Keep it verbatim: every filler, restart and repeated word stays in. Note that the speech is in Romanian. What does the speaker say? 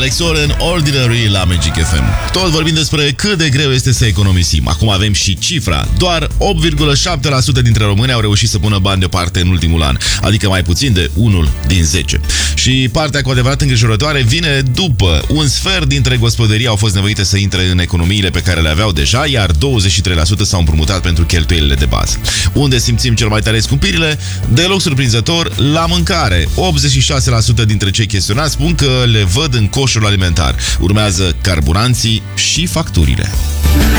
Alex Oren, Ordinary la Magic F M. Tot vorbim despre cât de greu este să economisim. Acum avem și cifra. Doar opt virgulă șapte la sută dintre români au reușit să pună bani deoparte în ultimul an, adică mai puțin de unul din zece. Și partea cu adevărat îngrijorătoare vine după. Un sfert dintre gospodării au fost nevoite să intre în economiile pe care le aveau deja, iar douăzeci și trei la sută s-au împrumutat pentru cheltuielile de bază. Unde simțim cel mai tare scumpirile? Deloc surprinzător, la mâncare. optzeci și șase la sută dintre cei chestionați spun că le văd în coșul alimentar. Urmează carburanții și facturile.